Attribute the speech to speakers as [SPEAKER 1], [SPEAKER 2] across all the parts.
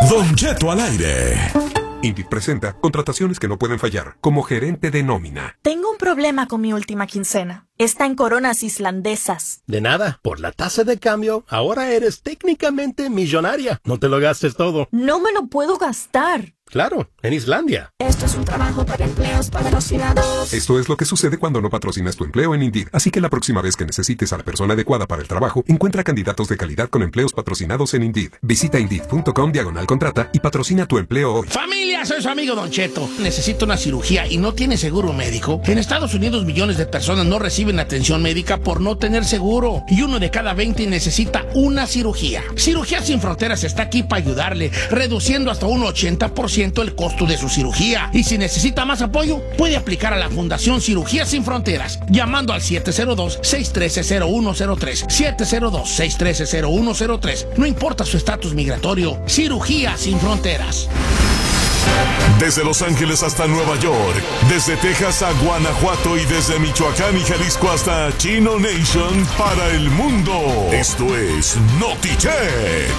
[SPEAKER 1] Don Cheto al aire.
[SPEAKER 2] Indeed presenta contrataciones que no pueden fallar, como gerente de nómina.
[SPEAKER 3] Tengo un problema con mi última quincena. Está en coronas islandesas.
[SPEAKER 4] De nada, por la tasa de cambio, ahora eres técnicamente millonaria. No te lo gastes todo.
[SPEAKER 3] No me lo puedo gastar.
[SPEAKER 4] Claro, en Islandia.
[SPEAKER 5] Esto es un trabajo para empleos patrocinados.
[SPEAKER 2] Esto es lo que sucede cuando no patrocinas tu empleo en Indeed. Así que la próxima vez que necesites a la persona adecuada para el trabajo, encuentra candidatos de calidad con empleos patrocinados en Indeed. Visita Indeed.com/contrata y patrocina tu empleo hoy.
[SPEAKER 6] Familia, soy su amigo Don Cheto. Necesito una cirugía y no tiene seguro médico. En Estados Unidos millones de personas no reciben atención médica por no tener seguro. Y 1 de cada 20 necesita una cirugía. Cirugía Sin Fronteras está aquí para ayudarle, reduciendo hasta un 80% el costo de su cirugía. Y si necesita más apoyo, puede aplicar a la Fundación Cirugía Sin Fronteras, llamando al 702-613-0103. 702-613-0103. No importa su estatus migratorio. Cirugía Sin Fronteras.
[SPEAKER 1] Desde Los Ángeles hasta Nueva York, desde Texas a Guanajuato y desde Michoacán y Jalisco hasta Chino Nation para el mundo. Esto es NotiChet.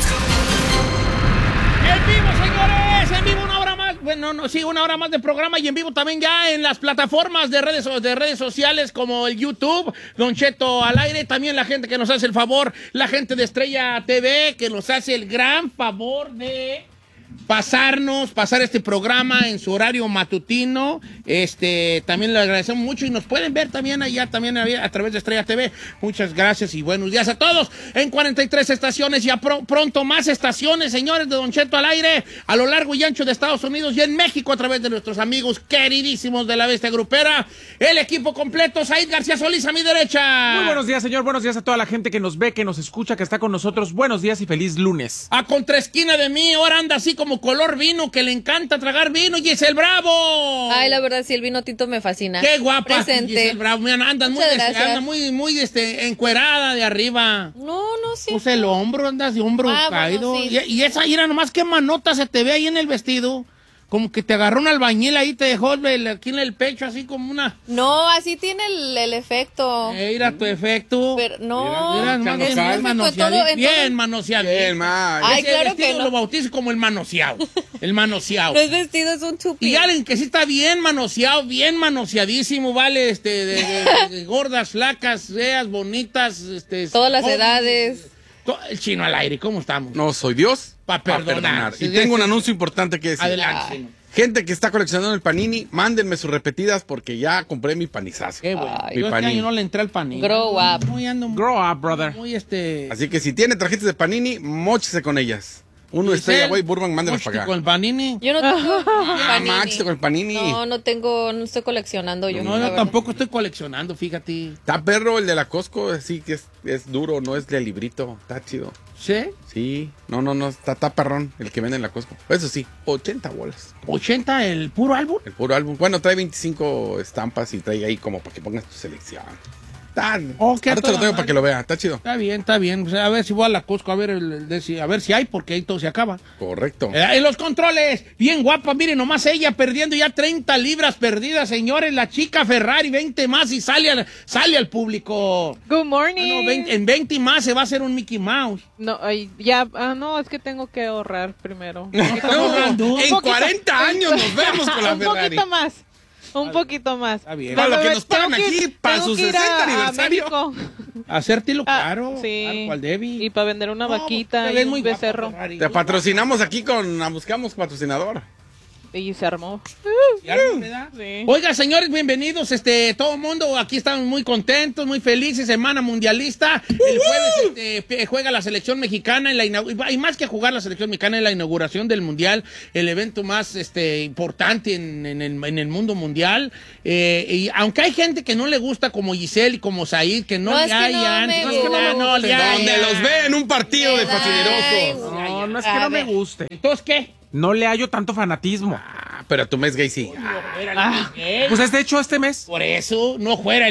[SPEAKER 6] En vivo, señores, en vivo una hora más. Bueno, una hora más de programa y en vivo también ya en las plataformas de redes sociales como el YouTube, Don Cheto al aire. También la gente que nos hace el favor, la gente de Estrella TV, que nos hace el gran favor de pasar este programa en su horario matutino. También le agradecemos mucho y nos pueden ver también allá, también a través de Estrella TV. Muchas gracias y buenos días a todos. En 43 estaciones, ya pronto más estaciones, señores, de Don Cheto al aire, a lo largo y ancho de Estados Unidos y en México a través de nuestros amigos queridísimos de la Bestia Grupera. El equipo completo, Said García Solís a mi derecha.
[SPEAKER 7] Muy buenos días, señor. Buenos días a toda la gente que nos ve, que nos escucha, que está con nosotros. Buenos días y feliz lunes.
[SPEAKER 6] A contraesquina de mí, ahora anda así como color vino, que le encanta tragar vino, Giselle Bravo.
[SPEAKER 8] Ay, la verdad, sí, el vino tinto me fascina.
[SPEAKER 6] Qué guapa,
[SPEAKER 8] Presente.
[SPEAKER 6] Giselle Bravo. Anda muy encuerada de arriba.
[SPEAKER 8] No, sí.
[SPEAKER 6] Puse el hombro, andas de hombro caído.
[SPEAKER 8] Bueno, sí.
[SPEAKER 6] Y esa ira nomás, qué manota se te ve ahí en el vestido. Como que te agarró un albañil ahí, te dejó aquí en el pecho así como una...
[SPEAKER 8] No, así tiene el efecto.
[SPEAKER 6] Mira tu efecto.
[SPEAKER 8] Pero no.
[SPEAKER 6] Mira, bien manoseado. Bien manoseado.
[SPEAKER 9] Bien, ma.
[SPEAKER 8] Ay,
[SPEAKER 6] Ese
[SPEAKER 8] claro
[SPEAKER 6] vestido
[SPEAKER 8] que no.
[SPEAKER 6] lo bautizo como el manoseado. El manoseado.
[SPEAKER 8] No es vestido, es un chupi.
[SPEAKER 6] Y alguien que sí está bien manoseado, bien manoseadísimo, ¿vale? De gordas, flacas, feas, bonitas,
[SPEAKER 8] todas las edades.
[SPEAKER 6] El Chino al aire, ¿cómo estamos?
[SPEAKER 9] No soy Dios
[SPEAKER 6] para perdonar.
[SPEAKER 9] Y tengo un anuncio importante que decir.
[SPEAKER 6] Adelante, Chino.
[SPEAKER 9] Gente que está coleccionando el panini, mándenme sus repetidas porque ya compré mi panizazo.
[SPEAKER 6] Qué bueno.
[SPEAKER 8] Ay,
[SPEAKER 6] Yo este
[SPEAKER 9] panini.
[SPEAKER 6] año no le entré al panini.
[SPEAKER 8] Grow up.
[SPEAKER 7] Grow up, brother.
[SPEAKER 6] Muy
[SPEAKER 9] Así que si tiene tarjetas de panini, móchese con ellas. Uno Estrella, güey, Burbank, mándenlas para acá.
[SPEAKER 6] con el panini.
[SPEAKER 8] Yo no tengo panini.
[SPEAKER 9] Máchese con el panini.
[SPEAKER 8] No estoy coleccionando yo.
[SPEAKER 6] No, yo tampoco estoy coleccionando, fíjate.
[SPEAKER 9] Está perro el de la Costco, sí que es duro, no es de librito, está chido.
[SPEAKER 6] ¿Sí?
[SPEAKER 9] Sí, no, está perrón el que vende en la Costco. Eso sí, 80 bolas.
[SPEAKER 6] ¿80 el puro álbum?
[SPEAKER 9] El puro álbum. Bueno, trae 25 estampas y trae ahí como para que pongas tu selección.
[SPEAKER 6] Okay,
[SPEAKER 9] ahora te lo tengo para que lo vea, está chido.
[SPEAKER 6] Está bien. O sea, a ver si voy a la Costco, a ver si hay, porque ahí todo se acaba.
[SPEAKER 9] Correcto.
[SPEAKER 6] En los controles, bien guapa, miren, nomás ella perdiendo ya 30 libras perdidas, señores. La chica Ferrari, 20 más y sale al público.
[SPEAKER 10] Good morning.
[SPEAKER 6] En 20 más se va a hacer un Mickey Mouse.
[SPEAKER 10] No, no, es que tengo que ahorrar primero.
[SPEAKER 9] En 40 años nos vemos con la Ferrari.
[SPEAKER 10] Un poquito más.
[SPEAKER 6] Está bien.
[SPEAKER 9] Para lo que nos pagan aquí, para su 60 aniversario.
[SPEAKER 6] Hacértelo caro.
[SPEAKER 10] Sí.
[SPEAKER 6] Claro, cual Debbie.
[SPEAKER 10] Y para vender una vaquita y un becerro.
[SPEAKER 9] Te patrocinamos aquí buscamos patrocinador.
[SPEAKER 10] Y se armó.
[SPEAKER 6] Sí. Oiga, señores, bienvenidos. Todo el mundo, aquí estamos muy contentos, muy felices. Semana mundialista. El jueves juega la selección mexicana y más que jugar la selección mexicana en la inauguración del mundial, el evento más importante en el mundo mundial. Y aunque hay gente que no le gusta, como Giselle y como Said, que no le hayan.
[SPEAKER 9] Donde los ve en un partido de fascinerosos.
[SPEAKER 7] No es que no me guste.
[SPEAKER 6] ¿Entonces qué?
[SPEAKER 7] No le hallo tanto fanatismo.
[SPEAKER 9] Pero tu mes gay sí.
[SPEAKER 7] Pues de hecho este mes.
[SPEAKER 6] Por eso no fuera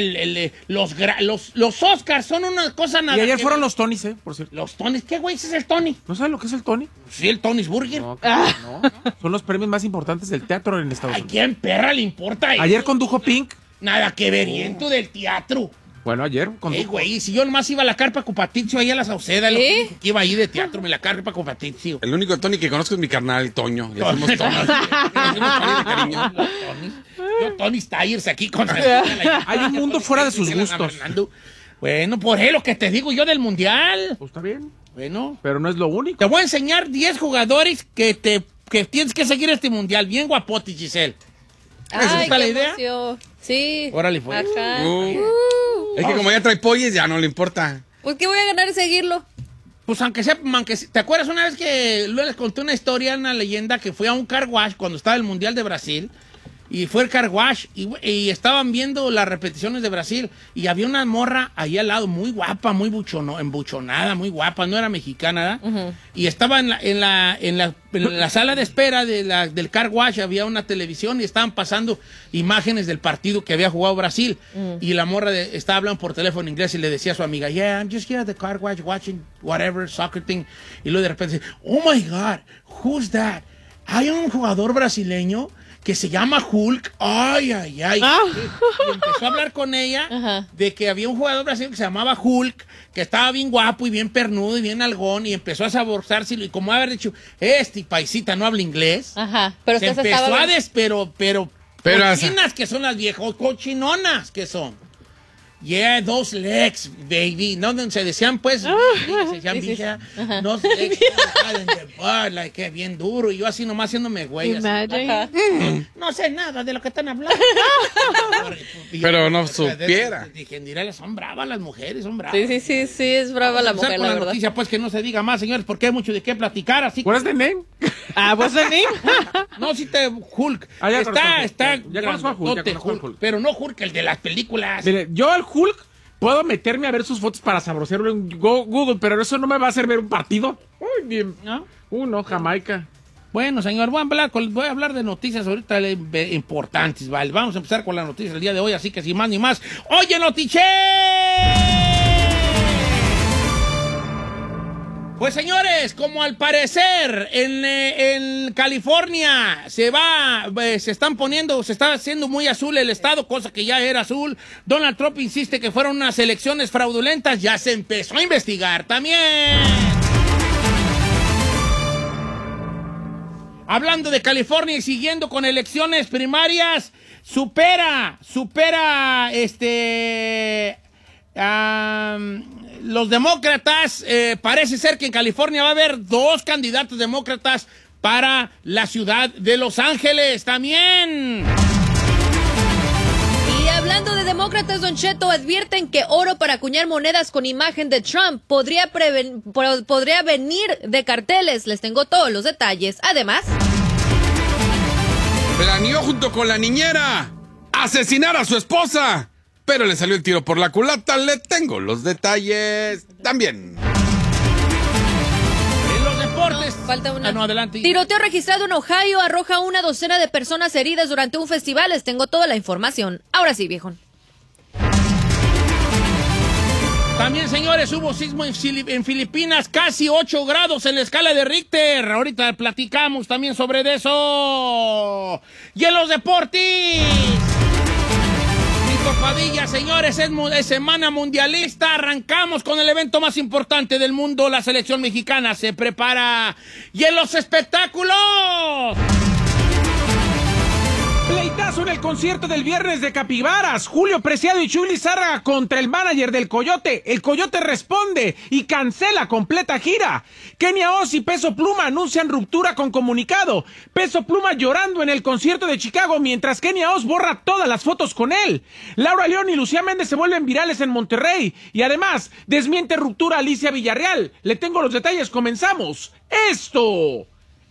[SPEAKER 6] los Oscars son una cosa nada.
[SPEAKER 7] Y ayer fueron los Tonys, por cierto.
[SPEAKER 6] Los Tonys, ¿qué güey es el Tony?
[SPEAKER 7] ¿No sabes lo que es el Tony?
[SPEAKER 6] Sí, el Tony's Burger.
[SPEAKER 7] No. Son los premios más importantes del teatro en Estados Unidos.
[SPEAKER 6] ¿A quién perra le importa eso?
[SPEAKER 7] Ayer condujo Pink.
[SPEAKER 6] Nada que ver, viento del teatro.
[SPEAKER 7] Bueno, ayer
[SPEAKER 6] güey, si yo nomás iba a la Carpa con Patricio ahí a la Sauceda, lo que iba ahí de teatro, me la Carpa con Patricio.
[SPEAKER 9] El único Tony que conozco es mi carnal, Toño. Le decimos Tony. Le decimos Tony de cariño.
[SPEAKER 6] Yo, Tony Styers aquí con...
[SPEAKER 7] Hay un mundo fuera de sus gustos.
[SPEAKER 6] Bueno, por eso lo que te digo yo del Mundial.
[SPEAKER 7] Pues está bien.
[SPEAKER 6] Bueno.
[SPEAKER 7] Pero no es lo único.
[SPEAKER 6] Te voy a enseñar 10 jugadores que tienes que seguir este Mundial. Bien guapote, Giselle. ¿Esa está la idea?
[SPEAKER 8] Sí.
[SPEAKER 6] Órale, fue.
[SPEAKER 9] Es que como ya trae polles, ya no le importa.
[SPEAKER 8] Pues, ¿qué voy a ganar seguirlo?
[SPEAKER 6] Pues aunque ¿te acuerdas una vez que luego les conté una historia, una leyenda, que fui a un car wash cuando estaba el Mundial de Brasil? Y fue el car wash y estaban viendo las repeticiones de Brasil y había una morra ahí al lado, muy guapa, muy embuchonada, muy guapa, no era mexicana, ¿verdad? Y estaba en la sala de espera del car wash, había una televisión y estaban pasando imágenes del partido que había jugado Brasil. Y la morra estaba hablando por teléfono en inglés y le decía a su amiga, yeah, I'm just here at the car wash watching whatever, soccer thing. Y luego de repente dice, oh my God, who's that? Hay un jugador brasileño que se llama Hulk. Ay. Y empezó a hablar con ella de que había un jugador brasileño que se llamaba Hulk, que estaba bien guapo y bien pernudo y bien algón, y empezó a saborearse, y como haber dicho, paisita no habla inglés.
[SPEAKER 8] Pero
[SPEAKER 6] se empezó pero cochinas que son las viejas, cochinonas que son. Yeah, those legs, baby. No, se decían, pues, se decían, those legs, like, bien duro. Y yo así nomás haciéndome güey. No sé nada de lo que están hablando.
[SPEAKER 9] Pero no supiera.
[SPEAKER 6] Dije, son bravas las mujeres, son bravas.
[SPEAKER 8] Sí, es brava la mujer, la verdad.
[SPEAKER 6] Noticia, pues, que no se diga más, señores, porque hay mucho de qué platicar, así.
[SPEAKER 7] ¿Cuál es el name?
[SPEAKER 10] What's the name?
[SPEAKER 6] No, Hulk. Está Hulk, pero no Hulk, el de las películas.
[SPEAKER 7] Mire, yo al Hulk puedo meterme a ver sus fotos para saborearlo en Google, pero eso no me va a hacer ver un partido. Uy, bien. No, Jamaica.
[SPEAKER 6] Bueno, señor, voy a hablar de noticias ahorita importantes, ¿vale? Vamos a empezar con las noticias del día de hoy, así que sin más ni más. ¡Oye, Notiche! Pues señores, como al parecer en California se está haciendo muy azul el estado, cosa que ya era azul. Donald Trump insiste que fueron unas elecciones fraudulentas, ya se empezó a investigar también. Hablando de California y siguiendo con elecciones primarias, supera los demócratas. Parece ser que en California va a haber 2 candidatos demócratas para la ciudad de Los Ángeles también.
[SPEAKER 8] Y hablando de demócratas, Don Cheto, advierten que oro para acuñar monedas con imagen de Trump podría venir de carteles. Les tengo todos los detalles. Además,
[SPEAKER 9] planeó junto con la niñera asesinar a su esposa, pero le salió el tiro por la culata. Le tengo los detalles también.
[SPEAKER 6] En los deportes.
[SPEAKER 8] Falta una.
[SPEAKER 6] Adelante.
[SPEAKER 8] Tiroteo registrado en Ohio arroja una docena de personas heridas durante un festival. Les tengo toda la información. Ahora sí, viejón.
[SPEAKER 6] También, señores, hubo sismo en Filipinas, casi 8 grados en la escala de Richter. Ahorita platicamos también sobre eso. Y en los deportes, Nico Padilla, señores, es semana mundialista. Arrancamos con el evento más importante del mundo. La selección mexicana se prepara. Y en los espectáculos,
[SPEAKER 7] pleitazo en el concierto del viernes de Capibaras. Julio Preciado y Chuy Lizárraga contra el manager del Coyote. El Coyote responde y cancela completa gira. Kenia Oz y Peso Pluma anuncian ruptura con comunicado. Peso Pluma llorando en el concierto de Chicago mientras Kenia Oz borra todas las fotos con él. Laura León y Lucía Méndez se vuelven virales en Monterrey. Y además, desmiente ruptura a Alicia Villarreal. Le tengo los detalles, comenzamos. Esto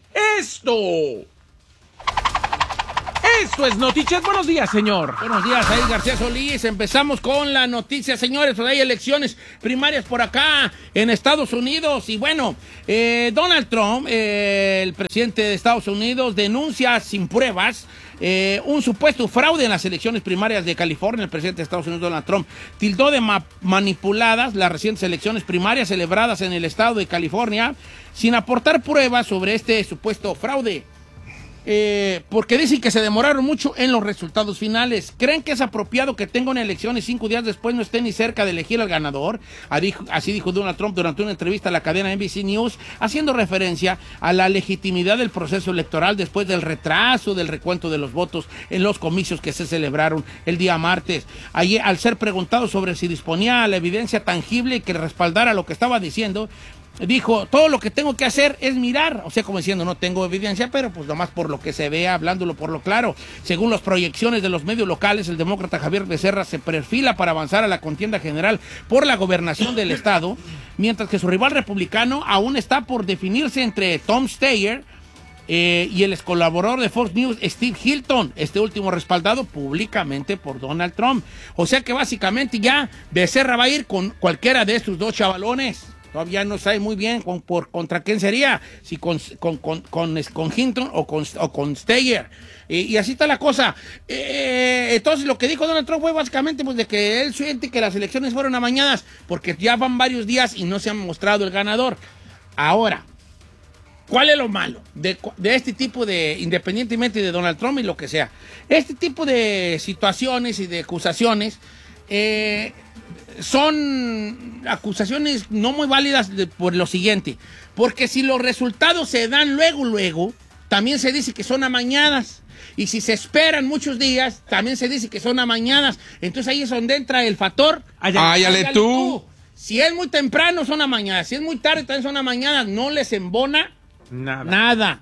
[SPEAKER 7] es Noticias. Buenos días, señor.
[SPEAKER 6] Buenos días, ahí García Solís. Empezamos con la noticia, señores. Pues hay elecciones primarias por acá en Estados Unidos. Y bueno, Donald Trump, el presidente de Estados Unidos, denuncia sin pruebas un supuesto fraude en las elecciones primarias de California. El presidente de Estados Unidos, Donald Trump, tildó de manipuladas las recientes elecciones primarias celebradas en el estado de California sin aportar pruebas sobre este supuesto fraude. porque dicen que se demoraron mucho en los resultados finales. ¿Creen que es apropiado que tenga una elección y 5 días después no esté ni cerca de elegir al ganador? Así dijo Donald Trump durante una entrevista a la cadena NBC News, haciendo referencia a la legitimidad del proceso electoral después del retraso del recuento de los votos en los comicios que se celebraron el día martes. Allí, al ser preguntado sobre si disponía de la evidencia tangible que respaldara lo que estaba diciendo, dijo, todo lo que tengo que hacer es mirar, o sea, como diciendo, no tengo evidencia, pero pues nomás por lo que se vea, hablándolo por lo claro. Según las proyecciones de los medios locales, el demócrata Javier Becerra se perfila para avanzar a la contienda general por la gobernación del estado, mientras que su rival republicano aún está por definirse entre Tom Steyer y el ex colaborador de Fox News, Steve Hilton, este último respaldado públicamente por Donald Trump. O sea que básicamente ya Becerra va a ir con cualquiera de estos dos chavalones. Todavía no sabe muy bien contra quién sería, si con Hinton o con Steyer. Y así está la cosa. Entonces lo que dijo Donald Trump fue básicamente pues, de que él siente que las elecciones fueron amañadas porque ya van varios días y no se ha mostrado el ganador. Ahora, ¿cuál es lo malo de este tipo de, independientemente de Donald Trump y lo que sea? Este tipo de situaciones y de acusaciones son acusaciones no muy válidas por lo siguiente, porque si los resultados se dan luego, también se dice que son amañadas, y si se esperan muchos días, también se dice que son amañadas. Entonces ahí es donde entra el factor.
[SPEAKER 9] Áyale tú.
[SPEAKER 6] Si es muy temprano, son amañadas. Si es muy tarde, también son amañadas. No les embona nada.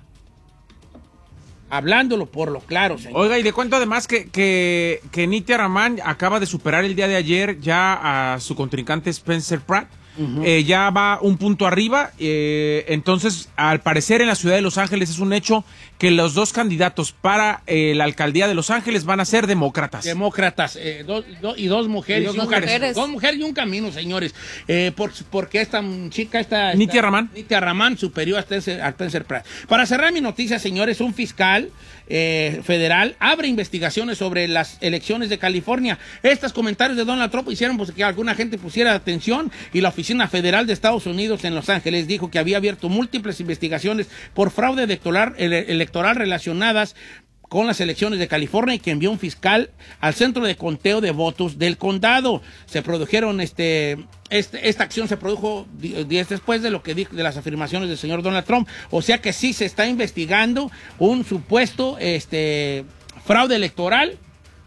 [SPEAKER 6] Hablándolo por lo claro, señor.
[SPEAKER 7] Oiga, y le cuento además que Nitya Raman acaba de superar el día de ayer ya a su contrincante Spencer Pratt. Ya va un punto arriba. Entonces, al parecer en la ciudad de Los Ángeles es un hecho que los dos candidatos para la alcaldía de Los Ángeles van a ser demócratas.
[SPEAKER 6] Demócratas, dos mujeres. Dos mujeres y un camino, señores. Porque esta chica,
[SPEAKER 7] Nitya
[SPEAKER 6] Raman superior a Spencer Pratt. Para cerrar mi noticia, señores, un fiscal federal abre investigaciones sobre las elecciones de California. Estos comentarios de Donald Trump hicieron pues, que alguna gente pusiera atención, y la Oficina Federal de Estados Unidos en Los Ángeles dijo que había abierto múltiples investigaciones por fraude electoral relacionadas con las elecciones de California, y que envió un fiscal al centro de conteo de votos del condado. Se produjeron esta acción se produjo días después de lo que dijo, de las afirmaciones del señor Donald Trump. O sea que sí se está investigando un supuesto fraude electoral,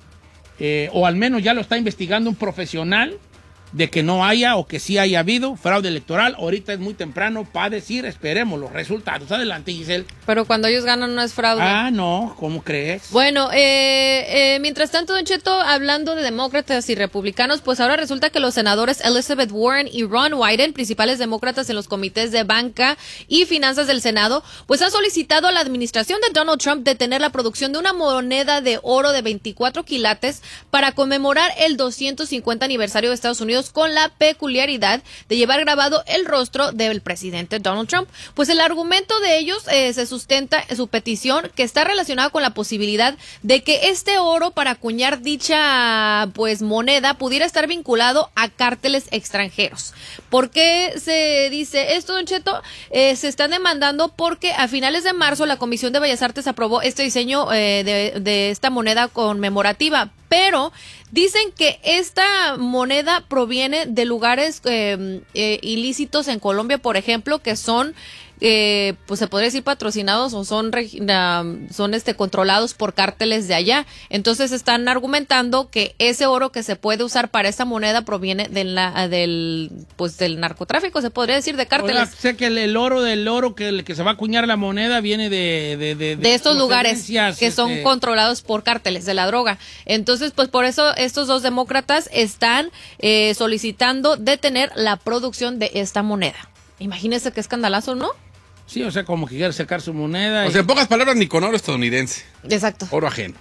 [SPEAKER 6] o al menos ya lo está investigando un profesional, de que no haya o que sí haya habido fraude electoral. Ahorita es muy temprano para decir, esperemos los resultados. Adelante, Giselle.
[SPEAKER 8] Pero cuando ellos ganan no es fraude.
[SPEAKER 6] Ah, no, ¿cómo crees?
[SPEAKER 8] Bueno, mientras tanto, Don Cheto, hablando de demócratas y republicanos, pues ahora resulta que los senadores Elizabeth Warren y Ron Wyden, principales demócratas en los comités de banca y finanzas del Senado, pues han solicitado a la administración de Donald Trump detener la producción de una moneda de oro de 24 quilates para conmemorar el 250 aniversario de Estados Unidos, con la peculiaridad de llevar grabado el rostro del presidente Donald Trump. Pues el argumento de ellos se sustenta en su petición, que está relacionada con la posibilidad de que este oro para acuñar dicha pues moneda pudiera estar vinculado a cárteles extranjeros. ¿Por qué se dice esto, Don Cheto? Se están demandando porque a finales de marzo la Comisión de Bellas Artes aprobó este diseño de esta moneda conmemorativa, pero dicen que esta moneda proviene de lugares ilícitos en Colombia, por ejemplo, que son pues se podría decir patrocinados o son controlados por cárteles de allá. Entonces están argumentando que ese oro que se puede usar para esta moneda proviene del narcotráfico, se podría decir, de cárteles.
[SPEAKER 6] Oiga, sé que el oro que se va a acuñar la moneda viene de
[SPEAKER 8] estos lugares que son controlados por cárteles de la droga. Entonces, pues por eso estos dos demócratas están solicitando detener la producción de esta moneda. Imagínense qué escandalazo, ¿no?
[SPEAKER 6] Sí, o sea, como que quiere sacar su moneda.
[SPEAKER 9] O sea, en pocas palabras, ni con oro estadounidense.
[SPEAKER 8] Exacto.
[SPEAKER 9] Oro ajeno.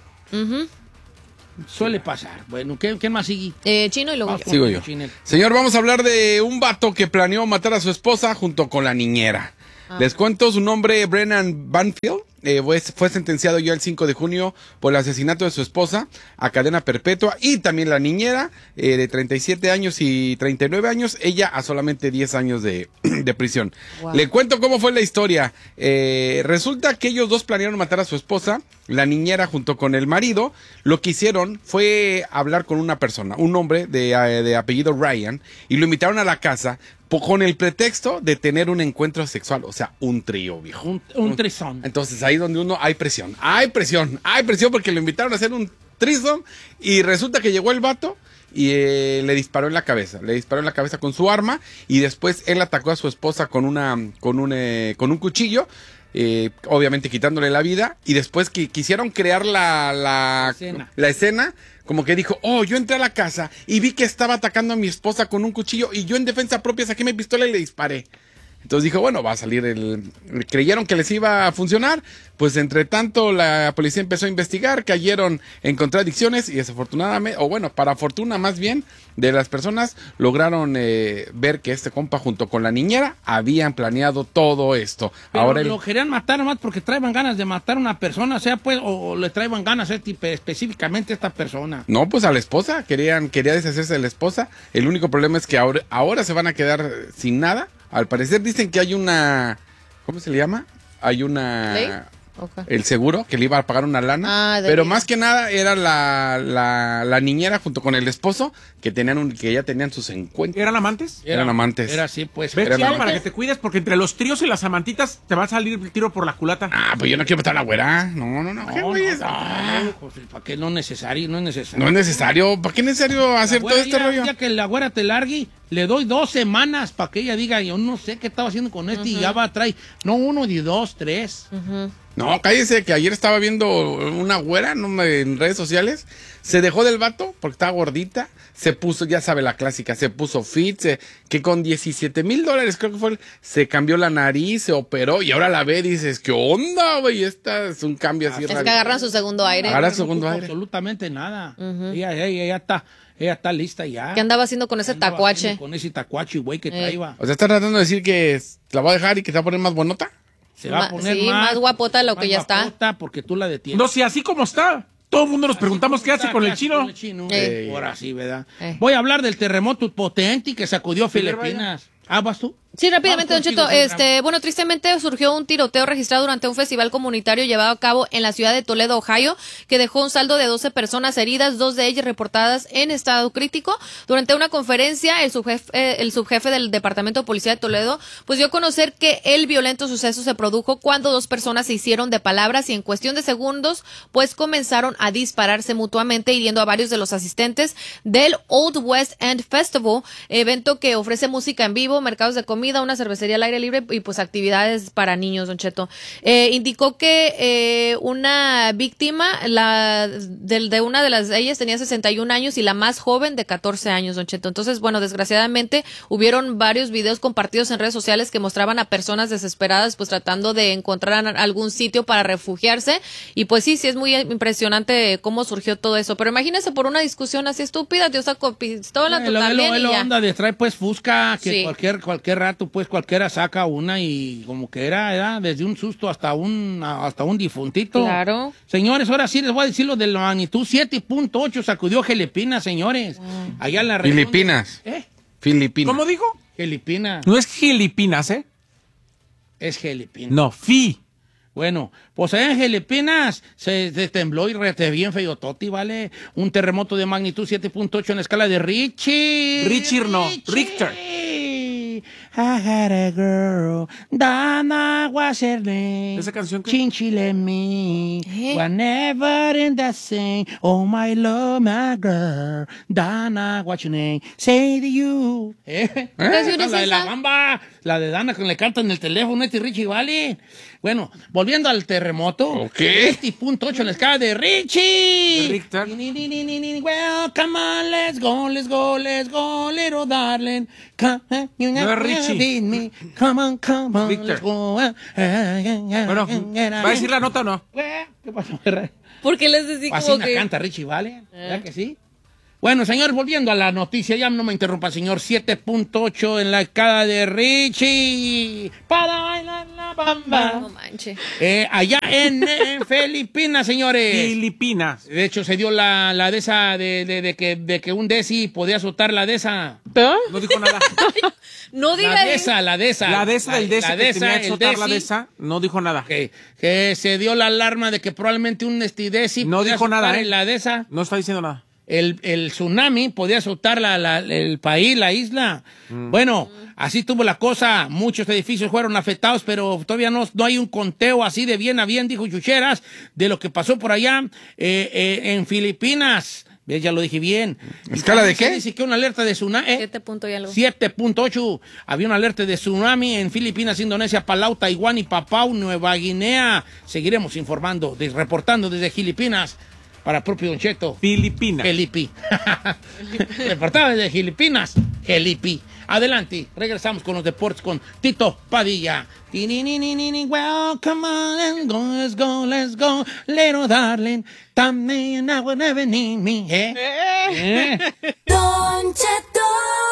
[SPEAKER 6] Suele pasar. Bueno, ¿qué más sigue?
[SPEAKER 8] Chino y luego
[SPEAKER 9] sigo yo. Señor, vamos a hablar de un vato que planeó matar a su esposa junto con la niñera. Les cuento su nombre, Brennan Banfield. Fue sentenciado ya el 5 de junio por el asesinato de su esposa a cadena perpetua, y también la niñera de 37 años y 39 años, ella a solamente 10 años de de prisión.
[SPEAKER 8] Wow.
[SPEAKER 9] Le cuento cómo fue la historia. Resulta que ellos dos planearon matar a su esposa, la niñera junto con el marido. Lo que hicieron fue hablar con una persona, un hombre de apellido Ryan, y lo invitaron a la casa con el pretexto de tener un encuentro sexual, o sea, un trío, viejo.
[SPEAKER 6] Un trisón.
[SPEAKER 9] Entonces ahí donde uno hay presión porque lo invitaron a hacer un threesome y resulta que llegó el vato y le disparó en la cabeza con su arma y después él atacó a su esposa con un cuchillo, obviamente quitándole la vida, y después quisieron crear la escena. Como que dijo, yo entré a la casa y vi que estaba atacando a mi esposa con un cuchillo y yo en defensa propia saqué mi pistola y le disparé. Entonces dijo, bueno, va a salir creyeron que les iba a funcionar, pues entre tanto la policía empezó a investigar, cayeron en contradicciones y desafortunadamente, para fortuna más bien, de las personas, lograron ver que este compa junto con la niñera habían planeado todo esto.
[SPEAKER 6] Pero
[SPEAKER 9] ahora
[SPEAKER 6] lo querían matar nomás porque traían ganas de matar a una persona, o le traían ganas específicamente a esta persona.
[SPEAKER 9] No, pues a la esposa, quería deshacerse de la esposa. El único problema es que ahora se van a quedar sin nada. Al parecer dicen que hay una... ¿Cómo se le llama? Hay una...
[SPEAKER 8] ¿Ley? Okay.
[SPEAKER 9] El seguro, que le iba a pagar una lana. Pero más que nada era la niñera junto con el esposo que ya tenían sus encuentros.
[SPEAKER 7] ¿Eran amantes?
[SPEAKER 9] Eran amantes.
[SPEAKER 6] Era así, pues.
[SPEAKER 7] ¿Ves, Chico, para que te cuides? Porque entre los tríos y las amantitas te va a salir el tiro por la culata.
[SPEAKER 9] Pues yo no quiero matar a la güera. No. ¿Qué güey es?
[SPEAKER 6] Pues, ¿para qué? No es necesario.
[SPEAKER 9] No es necesario. ¿Para qué es necesario hacer todo este rollo?
[SPEAKER 6] Ya que la güera te largue, le doy 2 semanas para que ella diga, yo no sé qué estaba haciendo con este, y ya va a traer, no 1 ni 2, 3.
[SPEAKER 9] No, cállese, que ayer estaba viendo una güera en redes sociales, se dejó del vato porque estaba gordita, se puso, ya sabe la clásica, se puso fit, que con $17,000 creo que fue, se cambió la nariz, se operó y ahora la ve y dices, ¿qué onda, güey? Esta es un cambio así.
[SPEAKER 8] Es que agarran su segundo aire.
[SPEAKER 9] Agarran su segundo aire.
[SPEAKER 6] Absolutamente nada. Ella está lista ya.
[SPEAKER 8] ¿Qué andaba haciendo con ese tacuache?
[SPEAKER 6] Con ese tacuache, güey, que traía.
[SPEAKER 9] O sea, ¿está tratando de decir que la va a dejar y que se va a poner más bonota?
[SPEAKER 6] Se va a poner
[SPEAKER 8] más guapota de lo que ya está.
[SPEAKER 6] Porque tú la detienes.
[SPEAKER 7] No, si así como está. Todo el mundo nos preguntamos qué hace con el chino.
[SPEAKER 6] Ahora sí, ¿verdad? Voy a hablar del terremoto potente que sacudió Filipinas. ¿Vas tú?
[SPEAKER 8] Sí, rápidamente, Don Cheto. Bueno, tristemente surgió un tiroteo registrado durante un festival comunitario llevado a cabo en la ciudad de Toledo, Ohio, que dejó un saldo de 12 personas heridas, 2 de ellas reportadas en estado crítico. Durante una conferencia, el subjefe del Departamento de Policía de Toledo, pues dio a conocer que el violento suceso se produjo cuando 2 personas se hicieron de palabras y en cuestión de segundos, pues comenzaron a dispararse mutuamente, hiriendo a varios de los asistentes del Old West End Festival, evento que ofrece música en vivo, mercados de comida, una cervecería al aire libre y pues actividades para niños, Don Cheto. Indicó que una víctima, de una de ellas tenía 61 años y la más joven de 14 años, Don Cheto. Entonces, bueno, desgraciadamente hubieron varios videos compartidos en redes sociales que mostraban a personas desesperadas pues tratando de encontrar algún sitio para refugiarse y pues sí es muy impresionante cómo surgió todo eso. Pero imagínese por una discusión así estúpida, Dios sacó pistola, tú también y ya.
[SPEAKER 6] Onda de traer pues fusca, que
[SPEAKER 8] Sí.
[SPEAKER 6] cualquier rato pues cualquiera saca una y como que era desde un susto hasta un difuntito.
[SPEAKER 8] Claro.
[SPEAKER 6] Señores, ahora sí les voy a decir lo de la magnitud 7.8 sacudió Filipinas, señores. Allá en la región.
[SPEAKER 9] Filipinas. Filipinas.
[SPEAKER 7] ¿Cómo dijo?
[SPEAKER 6] Filipinas.
[SPEAKER 7] No es Filipinas, ¿eh?
[SPEAKER 6] Es Filipinas.
[SPEAKER 7] No,
[SPEAKER 6] Bueno, pues allá en Filipinas se tembló y rete bien feo, Toti, ¿vale? Un terremoto de magnitud 7.8 en la escala de Richter. I had a girl, Dana was her name.
[SPEAKER 7] ¿Esa canción qué?
[SPEAKER 6] Chinchile me, whenever in the same. Oh my love, my girl, Dana, what's your name? Say to you.
[SPEAKER 8] ¿Qué canción es
[SPEAKER 6] La de la
[SPEAKER 8] esa?
[SPEAKER 6] gamba, la de Dana que le canta en el teléfono, Richie, ¿vale? Bueno, volviendo al terremoto.
[SPEAKER 9] Ok.
[SPEAKER 6] 7.8 en la escala de Richie.
[SPEAKER 7] Richter.
[SPEAKER 6] Well, come on, let's go, little darling. Come on, you
[SPEAKER 7] No es Richie.
[SPEAKER 6] beat me. Come on,
[SPEAKER 7] Richter.
[SPEAKER 6] let's go.
[SPEAKER 7] Bueno, ¿va a decir la nota o no?
[SPEAKER 6] ¿Qué pasó?
[SPEAKER 8] ¿Por qué les decís
[SPEAKER 6] Así
[SPEAKER 8] como
[SPEAKER 6] la
[SPEAKER 8] que...?
[SPEAKER 6] canta Richie, ¿vale? ¿Verdad que sí? Bueno, señor, volviendo a la noticia, ya no me interrumpa, señor. 7.8 en la escala de Richie. Para bailar la bamba.
[SPEAKER 8] No manches.
[SPEAKER 6] Allá en Filipinas, señores.
[SPEAKER 7] Filipinas.
[SPEAKER 6] De hecho, se dio la de esa, de que un desi podía azotar la de esa.
[SPEAKER 7] No dijo nada.
[SPEAKER 8] No diga
[SPEAKER 6] La de esa.
[SPEAKER 7] La de esa del desa que tenía que soltar la de esa, no dijo nada.
[SPEAKER 6] Que se dio la alarma de que probablemente un desi
[SPEAKER 7] no dijo nada.
[SPEAKER 6] La de esa.
[SPEAKER 7] No está diciendo nada.
[SPEAKER 6] El tsunami podía azotar el país, la isla. Bueno, así tuvo la cosa. Muchos edificios fueron afectados, pero todavía no hay un conteo así de bien a bien, dijo Chucheras, de lo que pasó por allá en Filipinas. Ya lo dije bien.
[SPEAKER 9] ¿Escala de qué?
[SPEAKER 6] Dice que una alerta de tsunami. 7.8. Había una alerta de tsunami en Filipinas, Indonesia, Palau, Taiwán y Papúa Nueva Guinea. Seguiremos informando, reportando desde Filipinas. Para propio Don Cheto.
[SPEAKER 7] Filipinas.
[SPEAKER 6] Felipi. Reportaba desde Filipinas. Felipi. Adelante. Regresamos con los deportes con Tito Padilla. Well, come on, let's go, little darling. También I will never need me.
[SPEAKER 5] Don Cheto.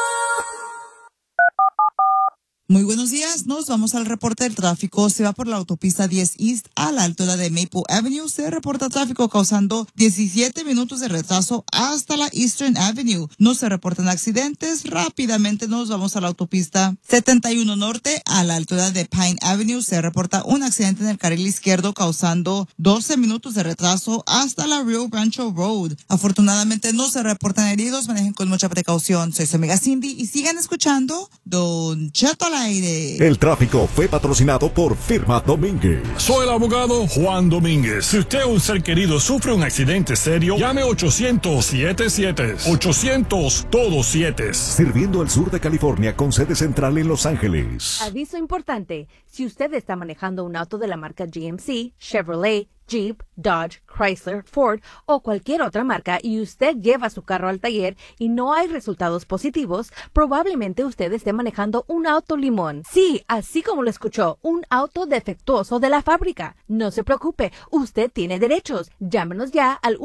[SPEAKER 11] Muy buenos días, nos vamos al reporte del tráfico. Se va por la autopista 10 East a la altura de Maple Avenue. Se reporta tráfico causando 17 minutos de retraso hasta la Eastern Avenue. No se reportan accidentes. Rápidamente nos vamos a la autopista 71 Norte a la altura de Pine Avenue. Se reporta un accidente en el carril izquierdo causando 12 minutos de retraso hasta la Rio Rancho Road. Afortunadamente no se reportan heridos. Manejen con mucha precaución. Soy su amiga Cindy y sigan escuchando Don Cheto al aire.
[SPEAKER 12] El tráfico fue patrocinado por Firma Domínguez.
[SPEAKER 13] Soy el abogado Juan Domínguez. Si usted o un ser querido sufre un accidente serio, llame 800-77. 800 todos 7.
[SPEAKER 12] Sirviendo el sur de California con sede central en Los Ángeles.
[SPEAKER 14] Aviso importante. Si usted está manejando un auto de la marca GMC, Chevrolet, Jeep, Dodge, Chrysler, Ford o cualquier otra marca y usted lleva su carro al taller y no hay resultados positivos, probablemente usted esté manejando un auto limón. Sí, así como lo escuchó, un auto defectuoso de la fábrica. No se preocupe, usted tiene derechos. Llámenos ya al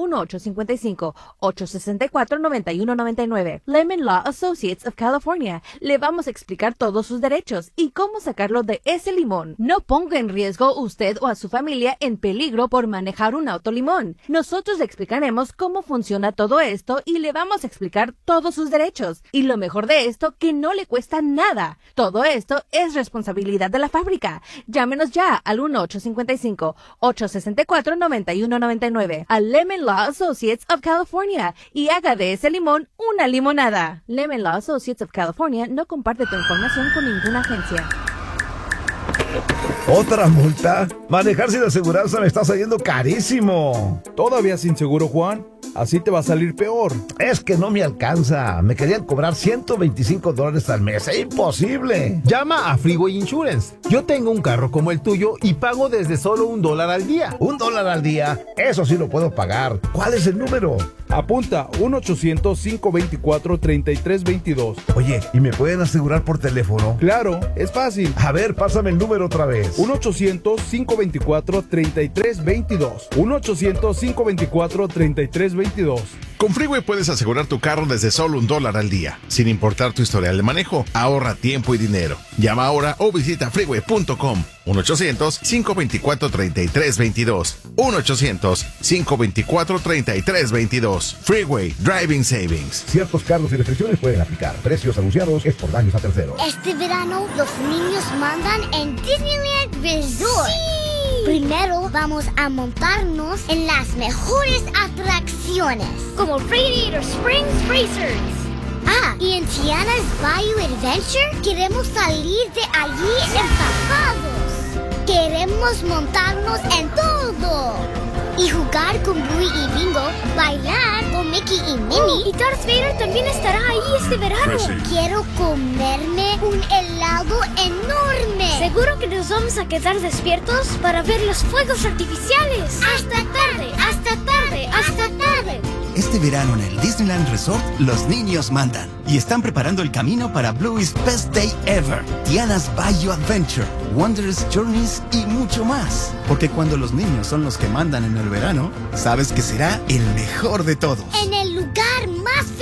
[SPEAKER 14] 1-855-864-9199. Lemon Law Associates of California. Le vamos a explicar todos sus derechos y cómo sacarlo de ese limón. No ponga en riesgo usted o a su familia en peligro por manejar un auto limón. Nosotros le explicaremos cómo funciona todo esto y le vamos a explicar todos sus derechos. Y lo mejor de esto, que no le cuesta nada. Todo esto es responsabilidad de la fábrica. Llámenos ya al 1-855-864-9199 a Lemon Law Associates of California y haga de ese limón una limonada. Lemon Law Associates of California no comparte tu información con ninguna agencia.
[SPEAKER 15] ¿Otra multa? Manejar sin aseguranza me está saliendo carísimo.
[SPEAKER 16] ¿Todavía sin seguro, Juan? Así te va a salir peor.
[SPEAKER 15] Es que no me alcanza. Me querían cobrar $125 al mes. ¡Es imposible!
[SPEAKER 16] Llama a Freeway Insurance. Yo tengo un carro como el tuyo y pago desde solo $1 al día.
[SPEAKER 15] ¿$1 al día? Eso sí lo puedo pagar. ¿Cuál es el número?
[SPEAKER 16] Apunta 1-800-524-3322.
[SPEAKER 15] Oye, ¿y me pueden asegurar por teléfono?
[SPEAKER 16] Claro, es fácil.
[SPEAKER 15] A ver, pásame el número otra vez.
[SPEAKER 16] 1-800-524-3322. 1-800-524-3322.
[SPEAKER 17] Con Freeway puedes asegurar tu carro desde solo $1 al día, sin importar tu historial de manejo. Ahorra tiempo y dinero. Llama ahora o visita freeway.com. 1-800-524-3322. 1-800-524-3322. Freeway Driving Savings.
[SPEAKER 15] Ciertos cargos y restricciones pueden aplicar. Precios anunciados es por daños a terceros.
[SPEAKER 18] Este verano los niños mandan en Disneyland Resort. ¡Sí! Primero vamos a montarnos en las mejores atracciones, como Radiator Springs Racers. Ah, y en Tiana's Bayou Adventure queremos salir de allí empapados. Queremos montarnos en todo. Y jugar con Bluey y Bingo, bailar con Mickey y Minnie. Y Darth Vader también estará ahí este verano. Quiero comerme un helado enorme. Seguro que nos vamos a quedar despiertos para ver los fuegos artificiales. Hasta tarde, hasta tarde, hasta tarde.
[SPEAKER 19] Este verano en el Disneyland Resort, los niños mandan y están preparando el camino para Bluey's Best Day Ever, Tiana's Bayou Adventure, Wondrous Journeys y mucho más. Porque cuando los niños son los que mandan en el verano, sabes que será el mejor de todos.
[SPEAKER 18] En el lugar más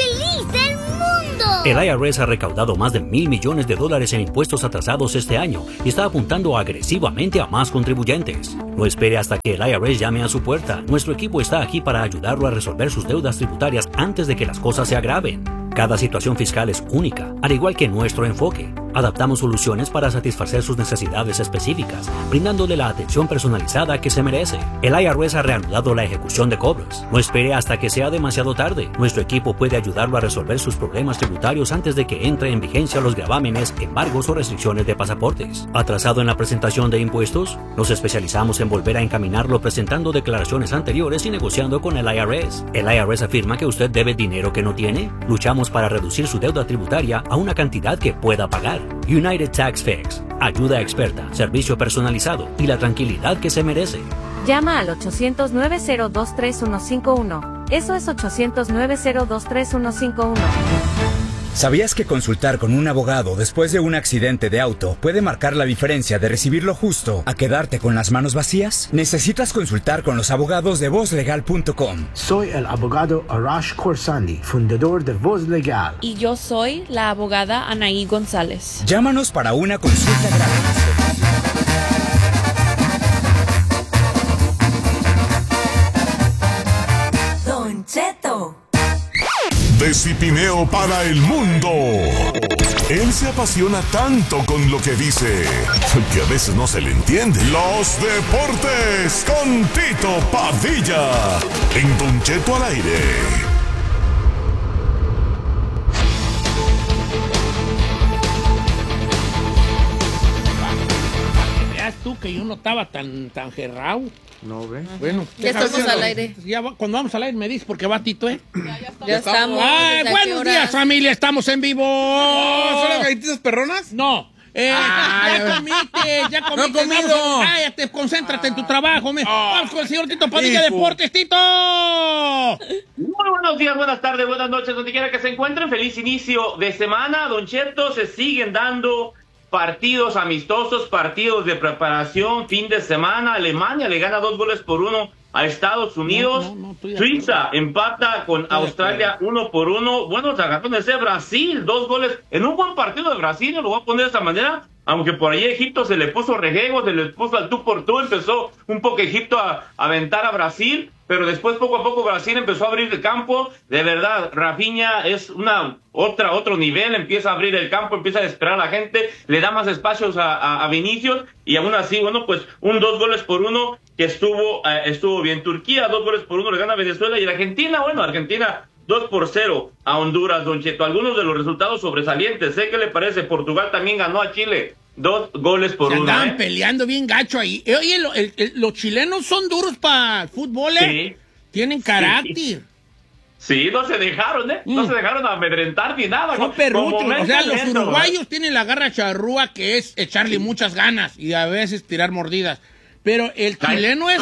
[SPEAKER 20] El IRS ha recaudado más de $1,000 millones en impuestos atrasados este año y está apuntando agresivamente a más contribuyentes. No espere hasta que el IRS llame a su puerta. Nuestro equipo está aquí para ayudarlo a resolver sus deudas tributarias antes de que las cosas se agraven. Cada situación fiscal es única, al igual que nuestro enfoque. Adaptamos soluciones para satisfacer sus necesidades específicas, brindándole la atención personalizada que se merece. El IRS ha reanudado la ejecución de cobros. No espere hasta que sea demasiado tarde. Nuestro equipo puede ayudarlo a resolver sus problemas tributarios antes de que entre en vigencia los gravámenes, embargos o restricciones de pasaportes. ¿Atrasado en la presentación de impuestos? Nos especializamos en volver a encaminarlo presentando declaraciones anteriores y negociando con el IRS. ¿El IRS afirma que usted debe dinero que no tiene? Luchamos para reducir su deuda tributaria a una cantidad que pueda pagar. United Tax Fix. Ayuda experta, servicio personalizado y la tranquilidad que se merece.
[SPEAKER 14] Llama al 800-902-3151. Eso es 800-902-3151.
[SPEAKER 21] ¿Sabías que consultar con un abogado después de un accidente de auto puede marcar la diferencia de recibir lo justo a quedarte con las manos vacías? Necesitas consultar con los abogados de VozLegal.com.
[SPEAKER 22] Soy el abogado Arash Khorsandi, fundador de Voz Legal.
[SPEAKER 23] Y yo soy la abogada Anaí González.
[SPEAKER 21] Llámanos para una consulta gratis.
[SPEAKER 5] Don Cheto.
[SPEAKER 1] De Cipineo para el mundo. Él se apasiona tanto con lo que dice que a veces no se le entiende. Los deportes con Tito Padilla en Don Cheto al aire.
[SPEAKER 6] Veas tú que yo no estaba tan gerrao.
[SPEAKER 9] No, ve.
[SPEAKER 6] Bueno,
[SPEAKER 8] ya estamos al aire.
[SPEAKER 6] Ya, cuando vamos al aire me dices porque va Tito, ¿eh?
[SPEAKER 8] Ya estamos.
[SPEAKER 6] Ay, buenos días, familia, estamos en vivo.
[SPEAKER 9] ¿Son las galletitas perronas?
[SPEAKER 6] No. Ya comiste.
[SPEAKER 9] No he comido.
[SPEAKER 6] Cállate, concéntrate en tu trabajo. Vamos con el señor Tito Padilla Deportes. ¡Tito!
[SPEAKER 24] Muy buenos días, buenas tardes, buenas noches, donde quiera que se encuentren. Feliz inicio de semana, Don Cheto. Se siguen dando partidos amistosos, partidos de preparación, fin de semana. Alemania le gana 2-1 a Estados Unidos. Suiza empata con Australia 1-1. Buenos agarrones de Brasil, 2 goles en un buen partido de Brasil, lo voy a poner de esta manera. Aunque por ahí Egipto se le puso rejego, se le puso al tú por tú, empezó un poco Egipto a aventar a Brasil, pero después poco a poco Brasil empezó a abrir el campo. De verdad, Rafinha es otro nivel, empieza a abrir el campo, empieza a desesperar a la gente, le da más espacios a Vinicius, y aún así, bueno, pues un 2-1 que estuvo bien. Turquía 2-1 le gana a Venezuela, y la Argentina, bueno, Argentina 2-0 a Honduras, Don Cheto. Algunos de los resultados sobresalientes, ¿qué le parece? Portugal también ganó a Chile 2-1.
[SPEAKER 6] Andaban peleando bien gacho ahí. Oye, los chilenos son duros para el fútbol, ¿eh? Sí. Tienen carácter.
[SPEAKER 24] Sí, no se dejaron, No se dejaron amedrentar ni nada.
[SPEAKER 6] Son perruchos. O sea, los uruguayos tienen la garra charrúa, que es echarle muchas ganas y a veces tirar mordidas. Pero el chileno es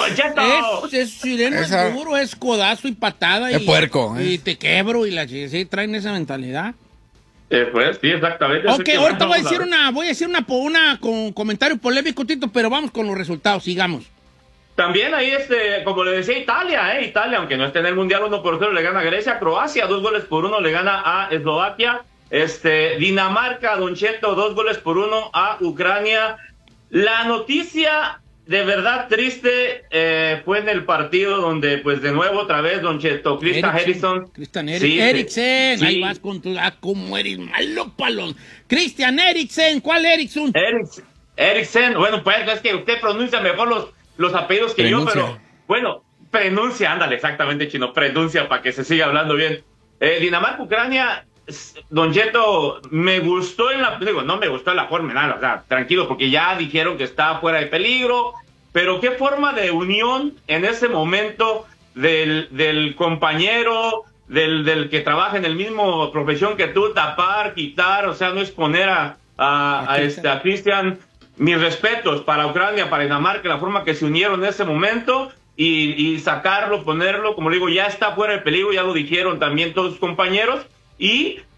[SPEAKER 6] duro, es codazo y patada.
[SPEAKER 9] Es puerco.
[SPEAKER 6] Y te quebro sí, traen esa mentalidad.
[SPEAKER 24] Pues sí, exactamente.
[SPEAKER 6] Ok, ahorita voy a decir una con comentario polémico, Tito, pero vamos con los resultados, sigamos.
[SPEAKER 24] También ahí, como le decía, Italia, aunque no esté en el Mundial, 1-0 le gana a Grecia. Croacia, 2-1 le gana a Eslovaquia. Dinamarca, Don Cheto, 2-1 a Ucrania. La noticia de verdad triste fue en el partido donde, pues, de nuevo, otra vez, Don Cheto, Eriksen.
[SPEAKER 6] Eriksen, ahí vas con tu... ¿cómo eres malo, palón? Christian Eriksen, ¿cuál Eriksen?
[SPEAKER 24] Eriksen, bueno, pues, es que usted pronuncia mejor los apellidos que yo, pero, bueno, pronuncia, ándale, exactamente, chino, pronuncia para que se siga hablando bien. Dinamarca, Ucrania, Don Cheto, me gustó no me gustó en la forma, nada, o sea, tranquilo, porque ya dijeron que está fuera de peligro, pero qué forma de unión en ese momento del compañero, del que trabaja en el mismo profesión que tú, tapar, quitar, o sea, no exponer a Christian. Mis respetos para Ucrania, para Dinamarca, la forma que se unieron en ese momento y sacarlo, ponerlo, como digo, ya está fuera de peligro, ya lo dijeron también todos sus compañeros. Y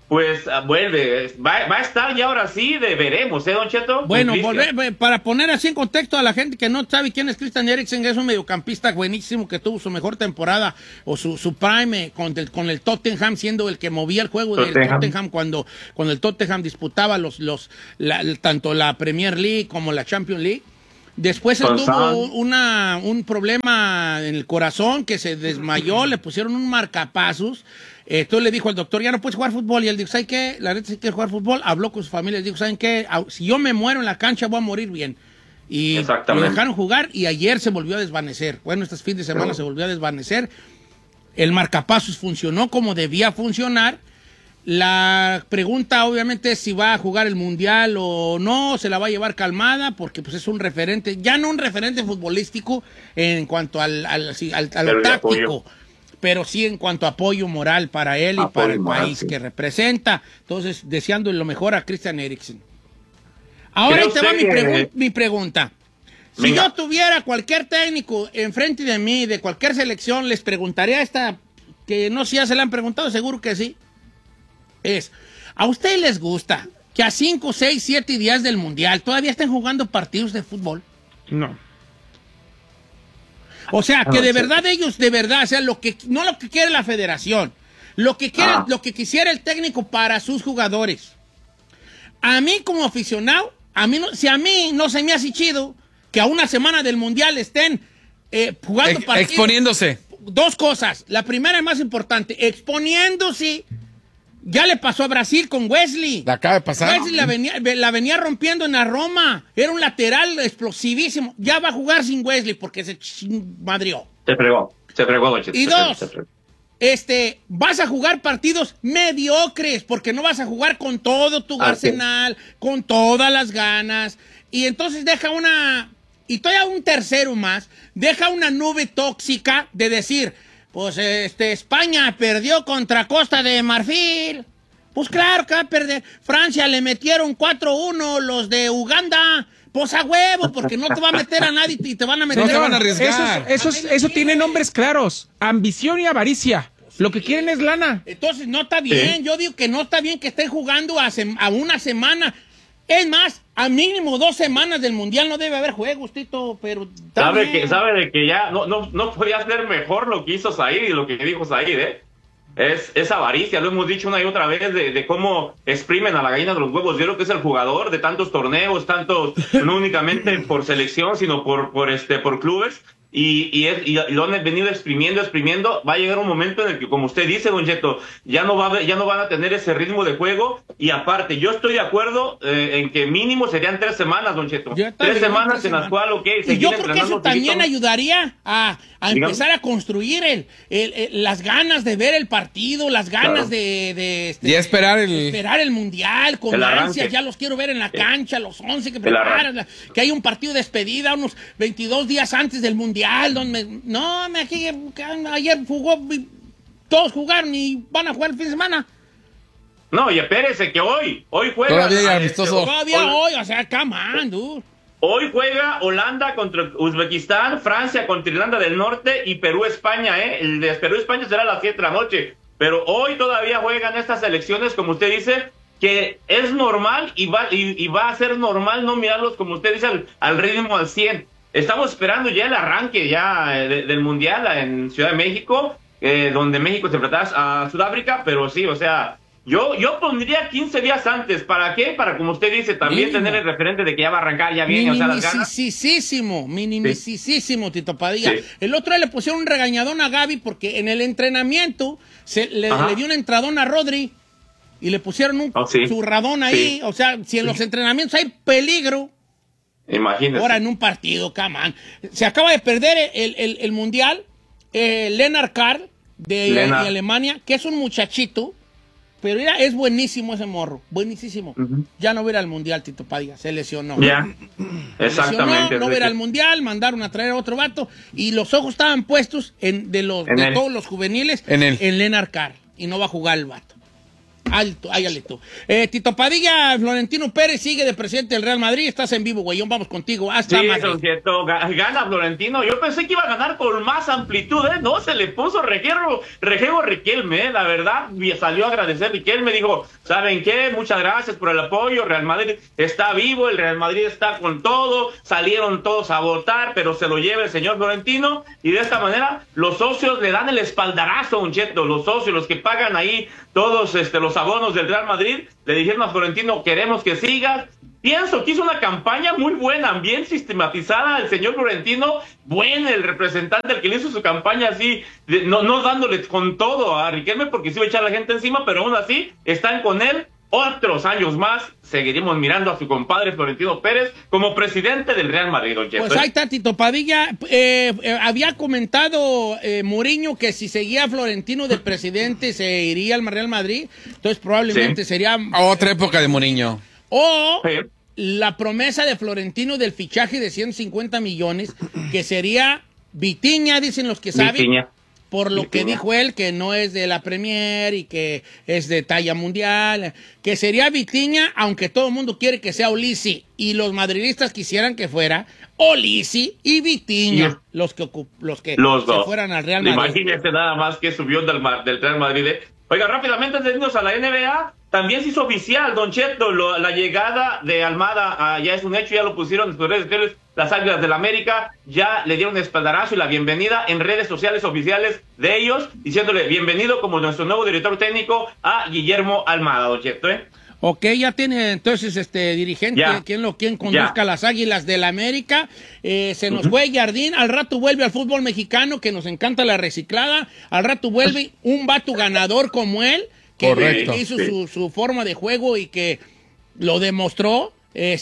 [SPEAKER 24] pues vuelve. Va a estar ya ahora sí, veremos, Don Cheto.
[SPEAKER 6] Bueno, para poner así en contexto a la gente que no sabe quién es Christian Eriksen, es un mediocampista buenísimo que tuvo su mejor temporada o su prime con el Tottenham, siendo el que movía el juego del Tottenham cuando el Tottenham disputaba tanto la Premier League como la Champions League. Después él tuvo un problema en el corazón que se desmayó, le pusieron un marcapasos. Entonces le dijo al doctor, ya no puedes jugar fútbol. Y él dijo, ¿saben qué? La neta sí quiere jugar fútbol. Habló con su familia y dijo, ¿saben qué? Si yo me muero en la cancha voy a morir bien. Y lo dejaron jugar y ayer se volvió a desvanecer. Bueno, este fin de semana se volvió a desvanecer. El marcapasos funcionó como debía funcionar. La pregunta obviamente es si va a jugar el Mundial o no, se la va a llevar calmada porque pues es un referente, ya no un referente futbolístico en cuanto a lo táctico, pero sí en cuanto a apoyo moral para él y para el país que representa. Entonces, deseando lo mejor a Christian Eriksen. Ahora ahí te va mi pregunta. Si yo tuviera cualquier técnico enfrente de mí, de cualquier selección, les preguntaría esta, que no sé si ya se la han preguntado, seguro que sí. ¿A ustedes les gusta que a 5, 6, 7 días del Mundial todavía estén jugando partidos de fútbol?
[SPEAKER 7] No.
[SPEAKER 6] O sea, que de verdad ellos, o sea, no lo que quiere la federación, lo que quisiera el técnico para sus jugadores. A mí como aficionado, si a mí no se me hace chido que a una semana del Mundial estén jugando partidos.
[SPEAKER 9] Exponiéndose.
[SPEAKER 6] Dos cosas. La primera y más importante, exponiéndose. Ya le pasó a Brasil con Wesley.
[SPEAKER 9] La acaba de pasar.
[SPEAKER 6] Wesley la venía rompiendo en la Roma. Era un lateral explosivísimo. Ya va a jugar sin Wesley porque se madrió.
[SPEAKER 24] Se fregó.
[SPEAKER 6] Y dos, vas a jugar partidos mediocres porque no vas a jugar con todo tu arsenal, con todas las ganas. Y entonces y todavía un tercero más, deja una nube tóxica de decir... Pues España perdió contra Costa de Marfil. Pues claro que va a perder. Francia le metieron 4-1 los de Uganda. Pues a huevo, porque no te va a meter a nadie y te van a meter.
[SPEAKER 9] No te van a arriesgar.
[SPEAKER 7] Eso tiene nombres claros. Ambición y avaricia. Lo que quieren es lana.
[SPEAKER 6] Entonces no está bien. Sí. Yo digo que no está bien que estén jugando a una semana. Es más, a mínimo 2 semanas del Mundial no debe haber juegos, Tito, pero...
[SPEAKER 24] Sabe de que ya no podía ser mejor lo que hizo Said y lo que dijo Said, Es avaricia, lo hemos dicho una y otra vez de cómo exprimen a la gallina de los huevos. Yo creo que es el jugador de tantos torneos, no únicamente por selección, sino por clubes. Y lo han venido exprimiendo. Va a llegar un momento en el que, como usted dice, Don Cheto, ya no van a tener ese ritmo de juego. Y aparte, yo estoy de acuerdo en que mínimo serían 3 semanas, Don Cheto. 3 semanas en las cuales,
[SPEAKER 6] y yo creo que eso también ayudaría a empezar a construir las ganas de ver el partido, las ganas de
[SPEAKER 9] esperar
[SPEAKER 6] el Mundial con ansias. Ya los quiero ver en la cancha, los 11 que preparan, que hay un partido de despedida unos 22 días antes del Mundial. Ayer jugó, todos jugaron y van a jugar el fin de semana.
[SPEAKER 24] No, y espérese que hoy juega.
[SPEAKER 9] Todavía amistoso.
[SPEAKER 6] Hoy, o sea, come on, dude.
[SPEAKER 24] Hoy juega Holanda contra Uzbekistán, Francia contra Irlanda del Norte y Perú-España, El de Perú-España será a las 7 de la noche. Pero hoy todavía juegan estas selecciones, como usted dice, que es normal y va a ser normal no mirarlos, como usted dice, al ritmo al 100. Estamos esperando ya el arranque del Mundial en Ciudad de México, donde México se enfrentaba a Sudáfrica, pero sí, o sea, yo pondría 15 días antes. ¿Para qué? Para, como usted dice, también tener el referente de que ya va a arrancar, ya viene, o sea, las ganas.
[SPEAKER 6] Minimicísimo, Tito Padilla. Sí. El otro día le pusieron un regañadón a Gaby porque en el entrenamiento le dio un entradón a Rodri y le pusieron un zurradón ahí. Sí. O sea, si en los entrenamientos hay peligro...
[SPEAKER 24] Imagínese.
[SPEAKER 6] Ahora en un partido, camán. Se acaba de perder el Mundial. Lennart Karl de Alemania, que es un muchachito, pero es buenísimo ese morro, buenísimo. Ya no va a ir al Mundial, Tito Padilla, se lesionó.
[SPEAKER 24] Ya, exactamente.
[SPEAKER 6] No va a ir al Mundial, mandaron a traer a otro vato y los ojos estaban puestos de todos los juveniles en Lennart Karl y no va a jugar el vato. Áyale tú. Tito Padilla, Florentino Pérez sigue de presidente del Real Madrid. Estás en vivo, güeyón. Vamos contigo. Hasta Madrid.
[SPEAKER 24] Don Cheto, gana Florentino. Yo pensé que iba a ganar con más amplitud, ¿eh? No, se le puso rejego Riquelme, ¿eh? La verdad, salió a agradecer Riquelme. Dijo, ¿saben qué? Muchas gracias por el apoyo. Real Madrid está vivo, el Real Madrid está con todo. Salieron todos a votar, pero se lo lleva el señor Florentino. Y de esta manera, los socios le dan el espaldarazo, Don Cheto. Los socios, los que pagan ahí todos los abonos del Real Madrid, le dijeron a Florentino, queremos que sigas. Pienso que hizo una campaña muy buena, bien sistematizada el señor Florentino, bueno el representante, el que le hizo su campaña así, no dándole con todo a Riquelme porque se iba a echar la gente encima, pero aún así están con él. Otros años más seguiremos mirando a su compadre Florentino Pérez como presidente del Real Madrid.
[SPEAKER 6] Pues ahí está Tito Padilla. Había comentado Mourinho que si seguía Florentino de presidente se iría al Real Madrid. Entonces probablemente sería...
[SPEAKER 9] Otra época de Mourinho.
[SPEAKER 6] O la promesa de Florentino del fichaje de 150 millones, que sería Vitinha, dicen los que saben.
[SPEAKER 24] Vitinha.
[SPEAKER 6] Por lo que dijo él, que no es de la Premier y que es de talla mundial, que sería Vitinha, aunque todo el mundo quiere que sea Olisi, y los madridistas quisieran que fuera Olisi y Vitinha, los que se fueran al Real Madrid.
[SPEAKER 24] Imagínese nada más que subió del Real Madrid. Oiga, rápidamente, antes de irnos a la NBA, también se hizo oficial, Don Cheto, la llegada de Almada, ya es un hecho, ya lo pusieron en sus redes sociales, las Águilas del América, ya le dieron espaldarazo y la bienvenida en redes sociales oficiales de ellos, diciéndole bienvenido como nuestro nuevo director técnico a Guillermo Almada, Don Cheto,
[SPEAKER 6] Ok, ya tiene entonces dirigente, quien conduzca a las Águilas del América. Se nos fue Jardín, al rato vuelve al fútbol mexicano, que nos encanta la reciclada, al rato vuelve un vato ganador como él, que hizo su forma de juego y que lo demostró.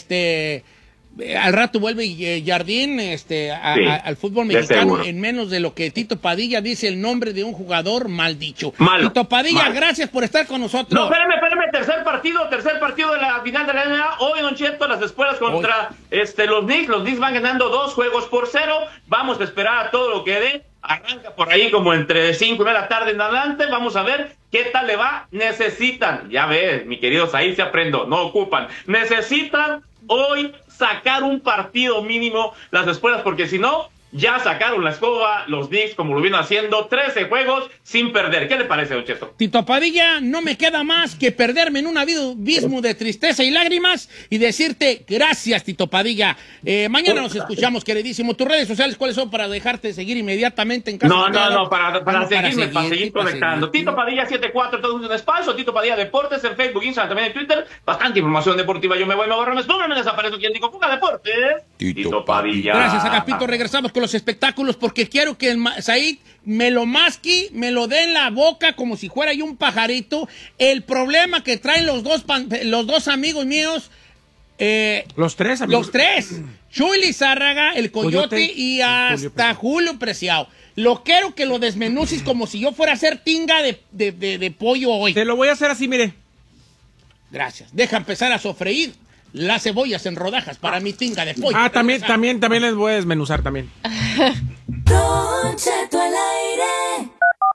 [SPEAKER 6] Al rato vuelve Jardín al fútbol mexicano en menos de lo que Tito Padilla dice el nombre de un jugador mal dicho. Tito Padilla, gracias por estar con nosotros.
[SPEAKER 24] No, espérame, tercer partido de la final de la NBA. Hoy, Don Cheto, las espuelas contra los Knicks. Los Knicks van ganando 2-0. Vamos a esperar a todo lo que dé. Arranca por ahí como entre 5 de la tarde en adelante. Vamos a ver qué tal le va. Necesitan, ya ves, mi querido Said, se aprendo, no ocupan. Necesitan hoy sacar un partido mínimo las espuelas, porque si no, ya sacaron la escoba los Knicks como lo vienen haciendo, 13 juegos sin perder. ¿Qué le parece, Don Cheto?
[SPEAKER 6] Tito Padilla, no me queda más que perderme en un abismo de tristeza y lágrimas y decirte gracias, Tito Padilla. Mañana nos escuchamos, queridísimo. ¿Tus redes sociales cuáles son para dejarte seguir inmediatamente en casa?
[SPEAKER 24] Para seguir conectando. Tito Padilla 74, todo un espacio. Tito Padilla Deportes en Facebook, Instagram, también en Twitter. Bastante información deportiva. Yo me voy, me borro, me desaparezco. ¿Quién dijo Fuga Deportes? Tito Padilla.
[SPEAKER 6] Gracias, Agapito. Regresamos con los espectáculos porque quiero que Said me lo masque, me lo dé en la boca como si fuera yo un pajarito. El problema que traen los dos amigos míos.
[SPEAKER 7] Los tres amigos.
[SPEAKER 6] Los tres. Chuy Lizárraga, el Coyote y hasta Julio Preciado. Lo quiero que lo desmenuces como si yo fuera a hacer tinga de pollo hoy.
[SPEAKER 7] Te lo voy a hacer así, mire.
[SPEAKER 6] Gracias. Deja empezar a sofreír las cebollas en rodajas para mi tinga de pollo.
[SPEAKER 7] También les voy a desmenuzar también.
[SPEAKER 5] Don Cheto al aire.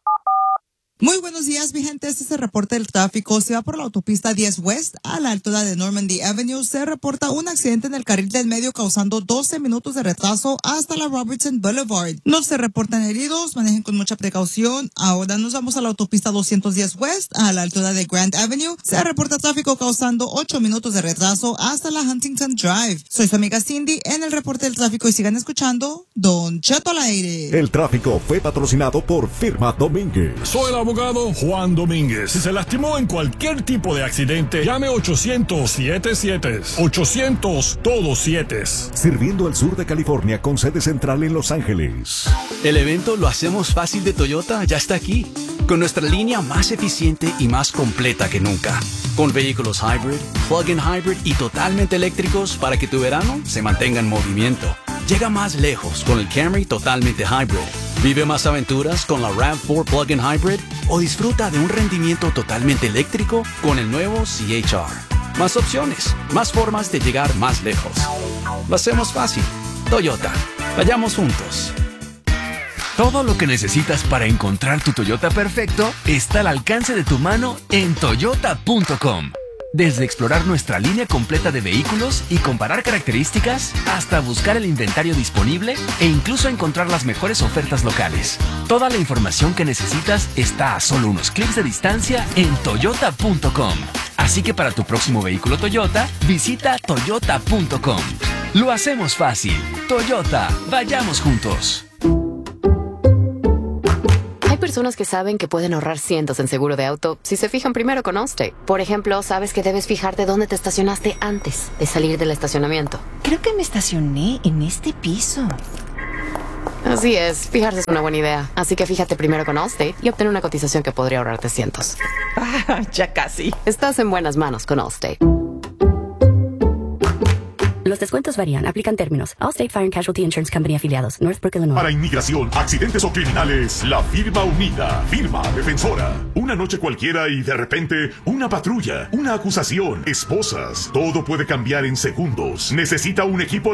[SPEAKER 11] Muy buenos días, mi gente. Este es el reporte del tráfico. Se va por la autopista 10 West a la altura de Normandy Avenue. Se reporta un accidente en el carril del medio causando 12 minutos de retraso hasta la Robertson Boulevard. No se reportan heridos. Manejen con mucha precaución. Ahora nos vamos a la autopista 210 West a la altura de Grand Avenue. Se reporta tráfico causando 8 minutos de retraso hasta la Huntington Drive. Soy su amiga Cindy en el reporte del tráfico y sigan escuchando Don Cheto al aire.
[SPEAKER 12] El tráfico fue patrocinado por Firma Domínguez.
[SPEAKER 13] Soy el abogado Juan Domínguez. Si se lastimó en cualquier tipo de accidente, llame 800-77. 800 todos 7.
[SPEAKER 12] Sirviendo el sur de California con sede central en Los Ángeles.
[SPEAKER 19] El evento Lo Hacemos Fácil de Toyota ya está aquí, con nuestra línea más eficiente y más completa que nunca. Con vehículos hybrid, plug-in hybrid y totalmente eléctricos para que tu verano se mantenga en movimiento. Llega más lejos con el Camry totalmente hybrid. Vive más aventuras con la RAV4 Plug-in Hybrid o disfruta de un rendimiento totalmente eléctrico con el nuevo CHR. Más opciones, más formas de llegar más lejos. Lo hacemos fácil. Toyota. Vayamos juntos.
[SPEAKER 2] Todo lo que necesitas para encontrar tu Toyota perfecto está al alcance de tu mano en toyota.com. Desde explorar nuestra línea completa de vehículos y comparar características, hasta buscar el inventario disponible e incluso encontrar las mejores ofertas locales. Toda la información que necesitas está a solo unos clics de distancia en toyota.com. Así que para tu próximo vehículo Toyota, visita toyota.com. Lo hacemos fácil. Toyota, vayamos juntos.
[SPEAKER 3] Hay personas que saben que pueden ahorrar cientos en seguro de auto si se fijan primero con Allstate. Por ejemplo, sabes que debes fijarte dónde te estacionaste antes de salir del estacionamiento.
[SPEAKER 4] Creo que me estacioné en este piso.
[SPEAKER 3] Así es, fijarse es una buena idea. Así que fíjate primero con Allstate y obtén una cotización que podría ahorrarte cientos.
[SPEAKER 4] Ya casi.
[SPEAKER 3] Estás en buenas manos con Allstate.
[SPEAKER 10] Los descuentos varían. Aplican términos. Allstate Fire and Casualty Insurance Company afiliados. Northbrook, Illinois.
[SPEAKER 1] Para inmigración, accidentes o criminales, la firma unida. Firma defensora. Una noche cualquiera y de repente una patrulla, una acusación, esposas. Todo puede cambiar en segundos. Necesita un equipo